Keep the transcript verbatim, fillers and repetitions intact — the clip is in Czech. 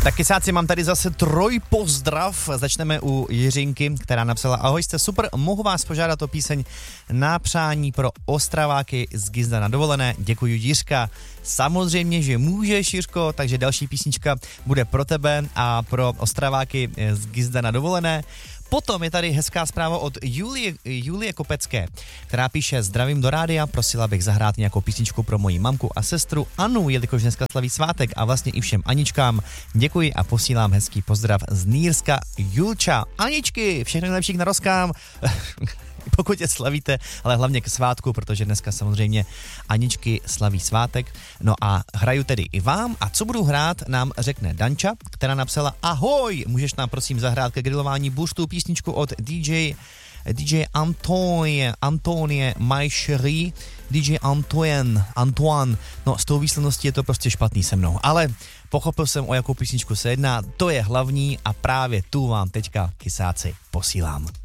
Tak kysáci, mám tady zase trojpozdrav. Začneme u Jiřinky, která napsala: ahoj, jste super, mohu vás požádat o píseň na přání pro Ostraváky z Gizda na dovolené. Děkuji, Jiřka. Samozřejmě, že můžeš, Jiřko, takže další písnička bude pro tebe a pro Ostraváky z Gizda na dovolené. Potom je tady hezká zpráva od Julie, Julie Kopecké, která píše: zdravím do rádia, prosila bych zahrát nějakou písničku pro moji mamku a sestru Anu, jelikož dneska slaví svátek, a vlastně i všem Aničkám. Děkuji a posílám hezký pozdrav z Nýrska, Julča. Aničky, všechno nejlepší k narozkám. Pokud je slavíte, ale hlavně k svátku, protože dneska samozřejmě Aničky slaví svátek. No a hraju tedy i vám, a co budu hrát, nám řekne Danča, která napsala: ahoj, můžeš nám prosím zahrát ke grilování buštu písničku od D J D J Antoine, Antonie, My Cherie, D J Antoine, Antoine. No, s tou výsledností je to prostě špatný se mnou, ale pochopil jsem, o jakou písničku se jedná, to je hlavní a právě tu vám teďka, kysáci, posílám.